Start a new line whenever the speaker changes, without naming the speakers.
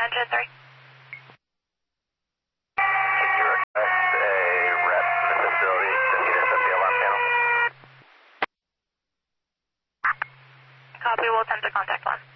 engine 3.
Can you request a rep from the facility to meet us at the alarm panel?
Copy, we'll attempt to contact 1.